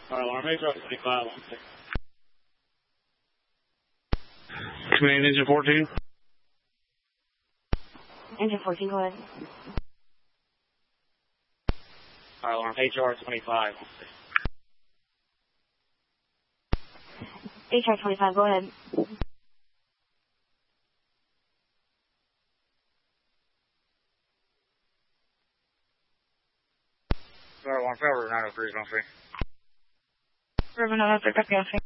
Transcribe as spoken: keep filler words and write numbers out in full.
Alright, alarm H R twenty-five. Command engine fourteen. Engine fourteen, go ahead. Alright, alarm H R twenty-five. H R twenty-five, go ahead. Alright, alarm Fairway nine oh three, one three. River nine oh three, copy,